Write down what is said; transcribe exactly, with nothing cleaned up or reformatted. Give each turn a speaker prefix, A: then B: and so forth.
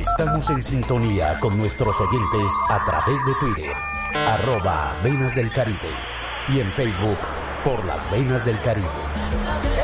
A: Estamos en sintonía con nuestros oyentes a través de Twitter, arroba Venas del Caribe, y en Facebook por Las Venas del Caribe.